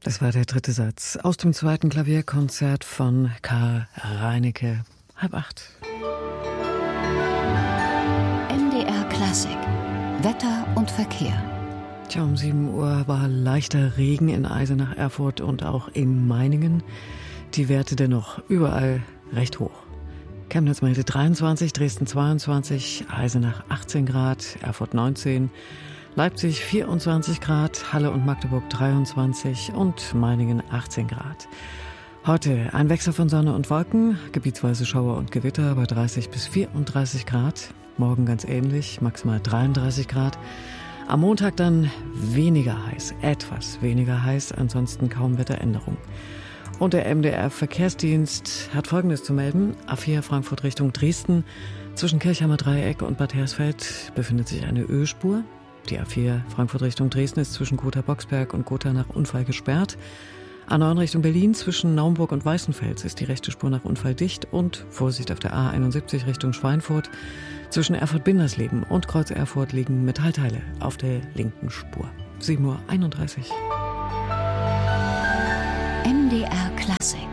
Das war der dritte Satz aus dem zweiten Klavierkonzert von Karl Reinecke. 7:30. MDR Klassik. Wetter und Verkehr. Tja, um 7 Uhr war leichter Regen in Eisenach, Erfurt und auch in Meiningen. Die Werte dennoch überall recht hoch. Chemnitz meldete 23, Dresden 22, Eisenach 18 Grad, Erfurt 19, Leipzig 24 Grad, Halle und Magdeburg 23 und Meiningen 18 Grad. Heute ein Wechsel von Sonne und Wolken, gebietsweise Schauer und Gewitter bei 30 bis 34 Grad. Morgen ganz ähnlich, maximal 33 Grad. Am Montag dann weniger heiß, etwas weniger heiß, ansonsten kaum Wetteränderung. Und der MDR-Verkehrsdienst hat Folgendes zu melden. A4 Frankfurt Richtung Dresden. Zwischen Kirchheimer Dreieck und Bad Hersfeld befindet sich eine Ölspur. Die A4 Frankfurt Richtung Dresden ist zwischen Gotha-Boxberg und Gotha nach Unfall gesperrt. A9 Richtung Berlin zwischen Naumburg und Weißenfels ist die rechte Spur nach Unfall dicht. Und Vorsicht auf der A71 Richtung Schweinfurt. Zwischen Erfurt-Bindersleben und Kreuz Erfurt liegen Metallteile auf der linken Spur. 7:31 Uhr. MDR Klassik.